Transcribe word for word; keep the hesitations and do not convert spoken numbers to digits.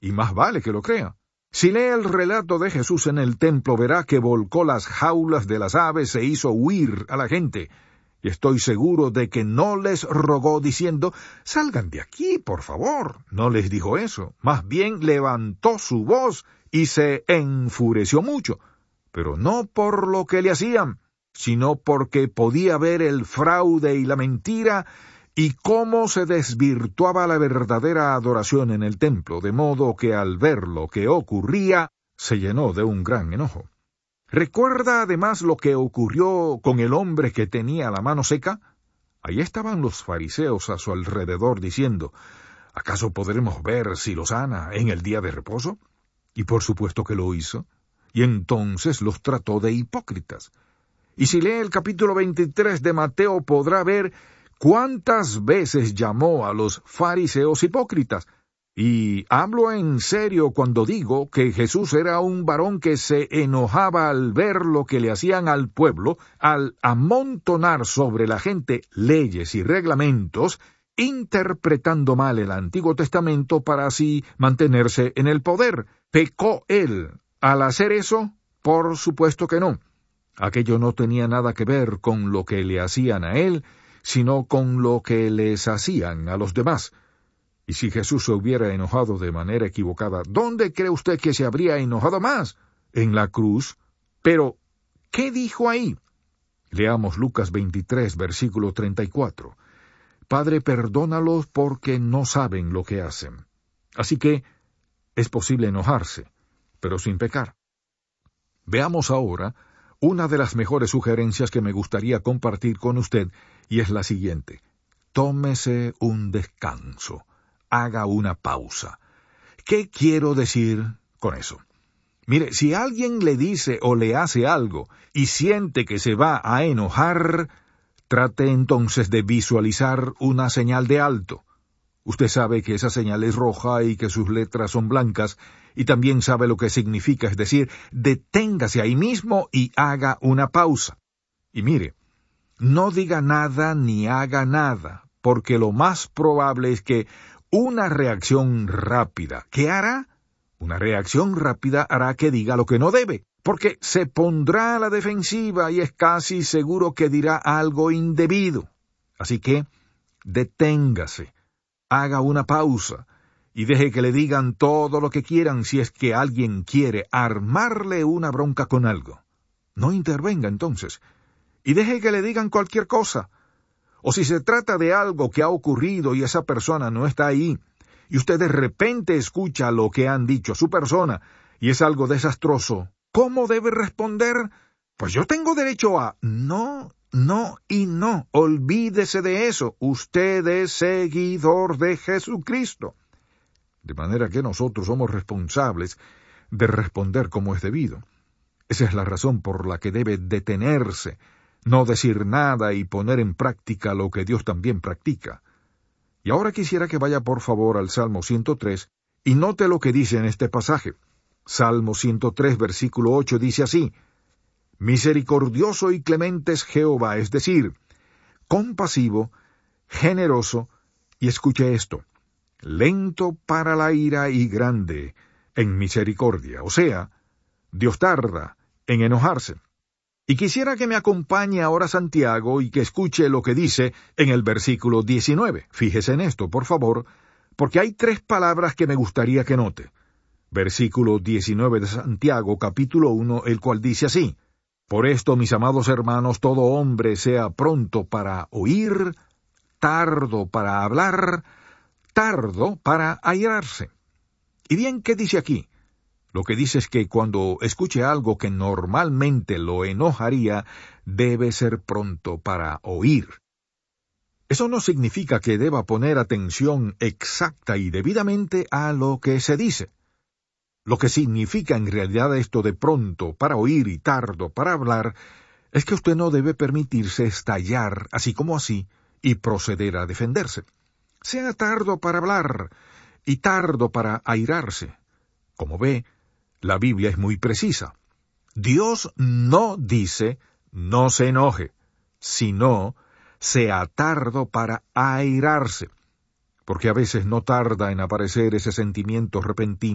y más vale que lo crea. Si lee el relato de Jesús en el templo, verá que volcó las jaulas de las aves e hizo huir a la gente. Y estoy seguro de que no les rogó diciendo, «Salgan de aquí, por favor». No les dijo eso. Más bien levantó su voz y se enfureció mucho. Pero no por lo que le hacían, sino porque podía ver el fraude y la mentira y cómo se desvirtuaba la verdadera adoración en el templo, de modo que al ver lo que ocurría, se llenó de un gran enojo. ¿Recuerda además lo que ocurrió con el hombre que tenía la mano seca? Ahí estaban los fariseos a su alrededor diciendo, ¿acaso podremos ver si lo sana en el día de reposo? Y por supuesto que lo hizo, y entonces los trató de hipócritas. Y si lee el capítulo veintitrés de Mateo podrá ver cuántas veces llamó a los fariseos hipócritas. Y hablo en serio cuando digo que Jesús era un varón que se enojaba al ver lo que le hacían al pueblo, al amontonar sobre la gente leyes y reglamentos, interpretando mal el Antiguo Testamento para así mantenerse en el poder. ¿Pecó él al hacer eso? Por supuesto que no. Aquello no tenía nada que ver con lo que le hacían a él, sino con lo que les hacían a los demás. Y si Jesús se hubiera enojado de manera equivocada, ¿dónde cree usted que se habría enojado más? En la cruz. Pero, ¿qué dijo ahí? Leamos Lucas veintitrés, versículo treinta y cuatro. Padre, perdónalos porque no saben lo que hacen. Así que es posible enojarse, pero sin pecar. Veamos ahora una de las mejores sugerencias que me gustaría compartir con usted, y es la siguiente. Tómese un descanso. Haga una pausa. ¿Qué quiero decir con eso? Mire, si alguien le dice o le hace algo y siente que se va a enojar, trate entonces de visualizar una señal de alto. Usted sabe que esa señal es roja y que sus letras son blancas, y también sabe lo que significa, es decir, deténgase ahí mismo y haga una pausa. Y mire, no diga nada ni haga nada, porque lo más probable es que una reacción rápida, ¿qué hará? Una reacción rápida hará que diga lo que no debe, porque se pondrá a la defensiva y es casi seguro que dirá algo indebido. Así que, deténgase, haga una pausa y deje que le digan todo lo que quieran si es que alguien quiere armarle una bronca con algo. No intervenga entonces, y deje que le digan cualquier cosa. O si se trata de algo que ha ocurrido y esa persona no está ahí, y usted de repente escucha lo que han dicho a su persona, y es algo desastroso, ¿cómo debe responder? Pues yo tengo derecho a... No, no y no. Olvídese de eso. Usted es seguidor de Jesucristo. De manera que nosotros somos responsables de responder como es debido. Esa es la razón por la que debe detenerse, no decir nada y poner en práctica lo que Dios también practica. Y ahora quisiera que vaya por favor al Salmo ciento tres y note lo que dice en este pasaje. Salmo ciento tres, versículo ocho dice así: Misericordioso y clemente es Jehová, es decir, compasivo, generoso, y escuche esto, lento para la ira y grande en misericordia. O sea, Dios tarda en enojarse. Y quisiera que me acompañe ahora Santiago y que escuche lo que dice en el versículo diecinueve. Fíjese en esto, por favor, porque hay tres palabras que me gustaría que note. Versículo diecinueve de Santiago, capítulo uno, el cual dice así: Por esto, mis amados hermanos, todo hombre sea pronto para oír, tardo para hablar, tardo para airarse. Y bien, ¿qué dice aquí? Lo que dice es que cuando escuche algo que normalmente lo enojaría, debe ser pronto para oír. Eso no significa que deba poner atención exacta y debidamente a lo que se dice. Lo que significa en realidad esto de pronto para oír y tardo para hablar, es que usted no debe permitirse estallar así como así y proceder a defenderse. Sea tardo para hablar y tardo para airarse. Como ve, la Biblia es muy precisa. Dios no dice no se enoje, sino sea tardo para airarse, porque a veces no tarda en aparecer ese sentimiento repentino